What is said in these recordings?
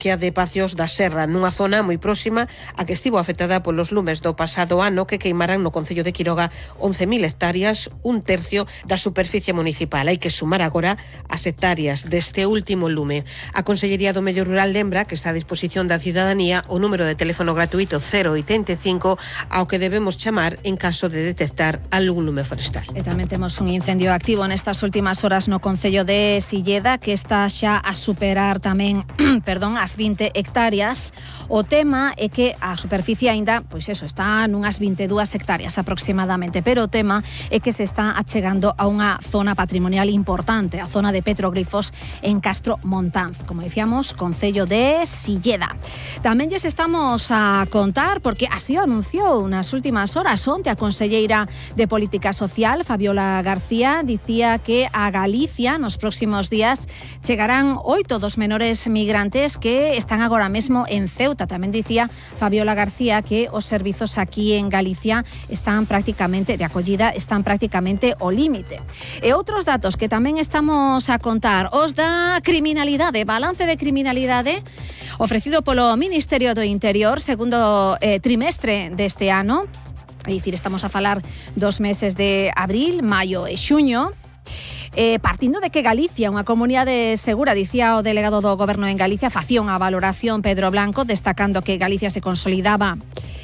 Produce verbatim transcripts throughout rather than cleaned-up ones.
que a de Pacios da Serra, nunha zona moi próxima a que estivo afectada polos lumes do pasado ano que queimaran no concello de Quiroga once mil hectáreas, un tercio da superficie municipal. Hai que sumar agora as hectáreas deste último lume. A Consellería do Medio Rural lembra que está a disposición da cidadanía o número de teléfono gratuito cero oitenta e cinco ao que debemos chamar en caso de detectar algún lume forestal. E tamén temos un incendio activo nestas últimas horas no concello de Silleda que está xa a superar tamén, perdón, as vinte hectáreas. O tema é que a superficie aínda, pois eso, está nunhas vinte e dúas hectáreas aproximadamente, pero o tema é que se está achegando a unha zona patrimonial importante, a zona de Petroglifos en Castro Montanz, como decíamos, concello de Silleda. Tamén lles estamos a contar, porque así o anunciou nas últimas horas onte a conselleira de Política Social, Fabiola García, dicía que a Galicia nos próximos días chegarán oito dos menores migrantes que están agora mesmo en Ceuta. Tamén dicía Fabiola García que os servizos aquí en Galicia están prácticamente de acollida, están prácticamente ao límite. E outros datos que tamén estamos a contar, os da criminalidade, balance de criminalidade ofrecido polo Ministerio do Interior, segundo eh, trimestre deste ano, é dicir, estamos a falar dos meses de abril, maio e xuño. Eh, partindo de que Galicia, unha comunidade segura, dicía o delegado do Goberno en Galicia, facía unha valoración Pedro Blanco, destacando que Galicia se consolidaba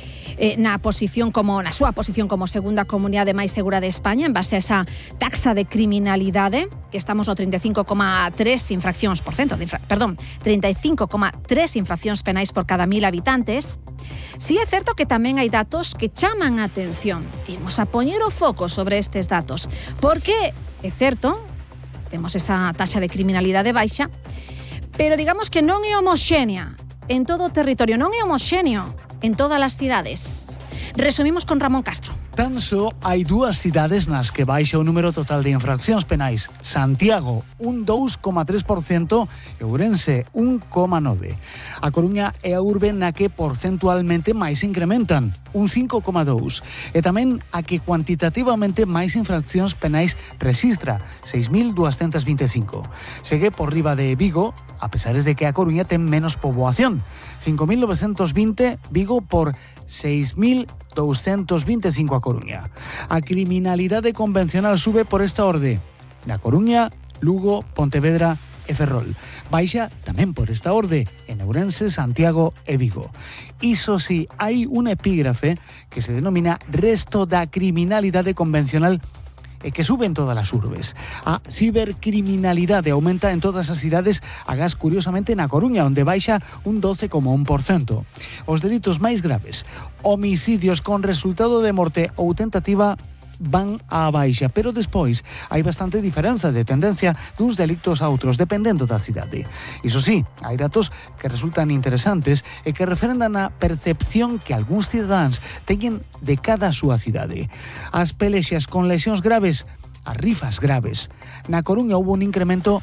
eh, na posición como na súa posición como segunda comunidade máis segura de España en base a esa taxa de criminalidade, que estamos no trinta e cinco coma tres infraccións por cento, de infra, perdón, trinta e cinco coma tres infraccións penais por cada mil habitantes. Si é certo que tamén hai datos que chaman a atención. Imos a poñer o foco sobre estes datos, porque é certo, temos esa taxa de criminalidade baixa, pero digamos que non é homoxénea en todo o territorio, non é homoxéneo en todas as cidades. Resumimos con Ramón Castro. Tan só hai dúas cidades nas que baixa o número total de infraccións penais. Santiago, un dous coma tres por cento, e Ourense, un coma nove por cento. A Coruña é a urbe na que porcentualmente máis incrementan, un cinco coma dous por cento. E tamén a que cuantitativamente máis infraccións penais rexistra, seis mil duascentas vinte e cinco. Segue por riba de Vigo, a pesar de que a Coruña ten menos poboación, cinco mil novecentos vinte, Vigo por seis mil doscientos vinte e cinco a Coruña. A criminalidade convencional sube por esta orde. Na Coruña, Lugo, Pontevedra e Ferrol. Baixa tamén por esta orde en Ourense, Santiago e Vigo. Iso si, hai un epígrafe que se denomina resto da criminalidade convencional e que sube en todas as urbes. A cibercriminalidade aumenta en todas as cidades, agás curiosamente na Coruña, onde baixa un doce coma un por cento. Os delitos máis graves, homicidios con resultado de morte ou tentativa, van á baixa, pero despois hai bastante diferenza de tendencia duns delictos a outros, dependendo da cidade. Iso sí, hai datos que resultan interesantes e que referendan a percepción que algúns cidadáns teñen de cada súa cidade. As pelexas con lesións graves, as rifas graves. Na Coruña houve un incremento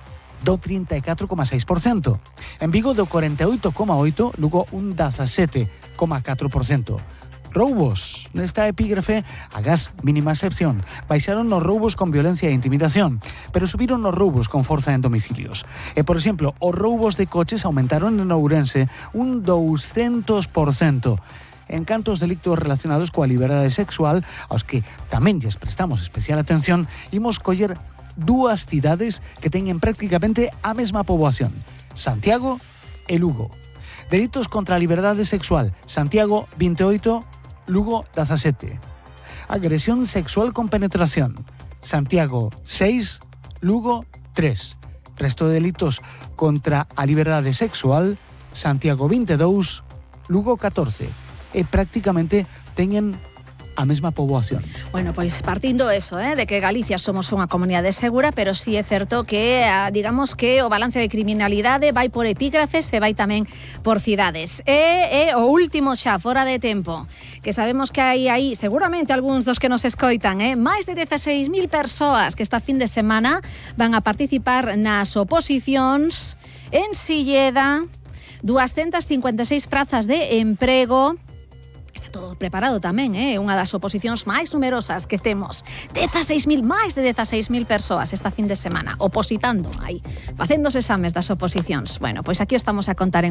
do trinta e catro coma seis por cento. En Vigo do cuarenta e oito coma oito por cento, Lugo un dezasete coma catro por cento. Roubos. Nesta epígrafe, agás mínima excepción, baixaron nos roubos con violencia e intimidación, pero subiron nos roubos con forza en domicilios. E, por exemplo, os roubos de coches aumentaron en Ourense un douscentos por cento. En canto aos delitos relacionados coa liberdade sexual, aos que tamén lles prestamos especial atención, imos coller dúas cidades que teñen prácticamente a mesma poboación, Santiago e Lugo. Delitos contra a liberdade sexual, Santiago vinte e oito, Lugo dezasete. Agresión sexual con penetración, Santiago seis, Lugo tres. Resto de delitos contra a liberdade sexual, Santiago vinte e dous, Lugo catorce. E prácticamente teñen a mesma poboación. Bueno, pois partindo eso, eh, de que Galicia somos unha comunidade segura, pero sí é certo que, digamos que o balance de criminalidade vai por epígrafes e vai tamén por cidades. E, e o último xa, fora de tempo, que sabemos que hai aí, seguramente algúns dos que nos escoitan, eh, máis de dezaseis mil persoas que esta fin de semana van a participar nas oposicións en Silleda, doscientas cincuenta e seis prazas de emprego. Está todo preparado tamén, é eh? unha das oposicións máis numerosas que temos. dezaseis mil, máis de dezaseis mil persoas esta fin de semana, opositando aí, facendo os exames das oposicións. Bueno, pois aquí estamos a contar en